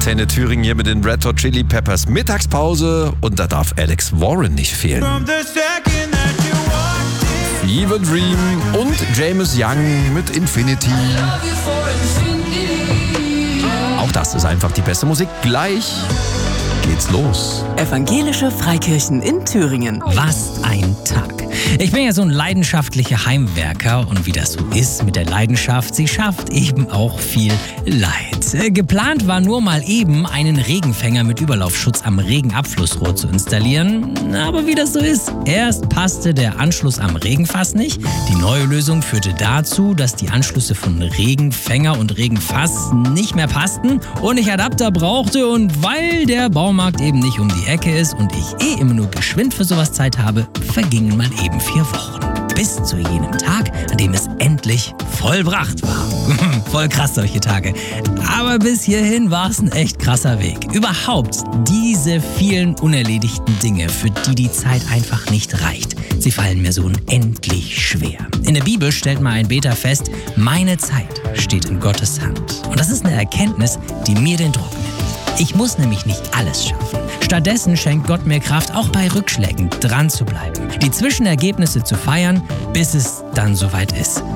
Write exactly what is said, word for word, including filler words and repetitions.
Antenne Thüringen hier mit den Red Hot Chili Peppers. Mittagspause und da darf Alex Warren nicht fehlen. Fever Dream und James Young mit Infinity. Auch das ist einfach die beste Musik. Gleich geht's los. Evangelische Freikirchen in Thüringen. Was ein Tag. Ich bin ja so ein leidenschaftlicher Heimwerker und wie das so ist mit der Leidenschaft, sie schafft eben auch viel Leid. Äh, geplant war nur mal eben, einen Regenfänger mit Überlaufschutz am Regenabflussrohr zu installieren. Aber wie das so ist, erst passte der Anschluss am Regenfass nicht. Die neue Lösung führte dazu, dass die Anschlüsse von Regenfänger und Regenfass nicht mehr passten und ich Adapter brauchte. Und weil der Baumarkt eben nicht um die Ecke ist und ich eh immer nur geschwind für sowas Zeit habe, vergingen mal eben vier Wochen. Bis zu jenem Tag, an dem es endlich vollbracht war. Voll krass solche Tage. Aber bis hierhin war es ein echt krasser Weg. Überhaupt diese vielen unerledigten Dinge, für die die Zeit einfach nicht reicht. Sie fallen mir so unendlich schwer. In der Bibel stellt mal ein Beter fest, meine Zeit steht in Gottes Hand. Und das ist eine Erkenntnis, die mir den Druck nimmt. Ich muss nämlich nicht alles schaffen. Stattdessen schenkt Gott mir Kraft, auch bei Rückschlägen dran zu bleiben. Die Zwischenergebnisse zu feiern, bis es dann soweit ist.